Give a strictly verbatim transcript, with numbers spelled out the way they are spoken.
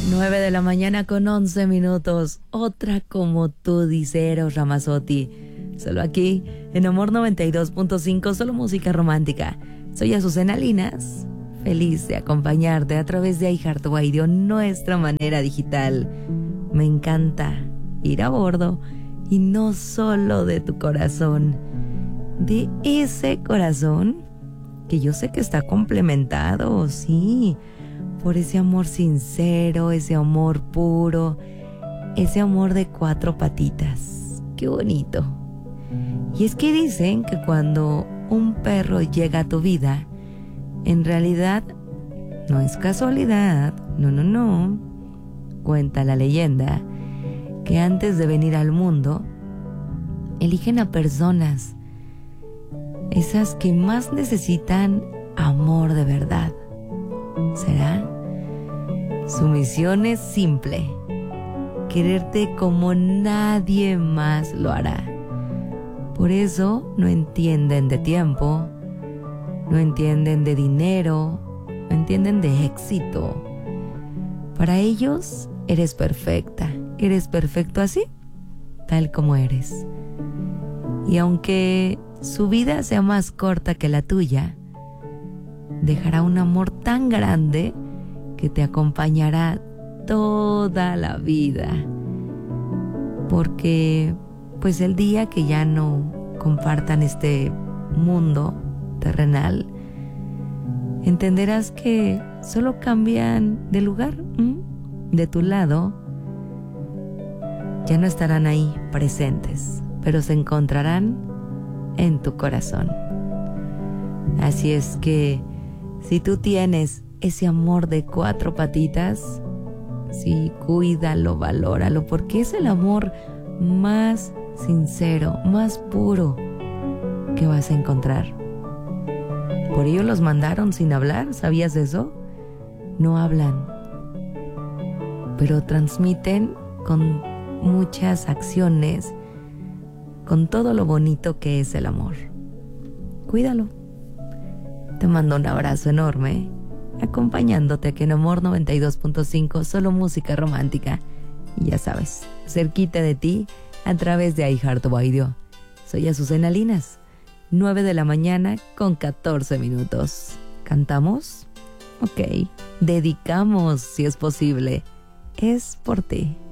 nueve de la mañana con once minutos. Otra como tú, dice Eros Ramazzotti. Solo aquí, en Amor noventa y dos punto cinco, solo música romántica. Soy Azucena Linas, feliz de acompañarte a través de iHeartRadio, nuestra manera digital. Me encanta ir a bordo, y no solo de tu corazón, de ese corazón que yo sé que está complementado, sí, por ese amor sincero, ese amor puro, ese amor de cuatro patitas. ¡Qué bonito! Y es que dicen que cuando un perro llega a tu vida, en realidad no es casualidad, no, no, no. Cuenta la leyenda que antes de venir al mundo, eligen a personas, esas que más necesitan amor de verdad. ¿Será? Su misión es simple: quererte como nadie más lo hará. Por eso no entienden de tiempo, no entienden de dinero, no entienden de éxito. Para ellos eres perfecta, eres perfecto así, tal como eres. Y aunque su vida sea más corta que la tuya, dejará un amor tan grande que te acompañará toda la vida. Porque, pues el día que ya no compartan este mundo terrenal, entenderás que solo cambian de lugar, ¿m? De tu lado. Ya no estarán ahí presentes, pero se encontrarán en tu corazón. Así es que si tú tienes ese amor de cuatro patitas, sí, cuídalo, valóralo, porque es el amor más sincero, más puro que vas a encontrar. Por ello los mandaron sin hablar, ¿sabías eso? No hablan, pero transmiten con muchas acciones, con todo lo bonito que es el amor. Cuídalo. Te mando un abrazo enorme, acompañándote aquí en Amor noventa y dos punto cinco, solo música romántica. Y ya sabes, cerquita de ti a través de iHeartRadio. Soy Azucena Linas, nueve de la mañana con catorce minutos. ¿Cantamos? Ok. Dedicamos, si es posible. Es por ti.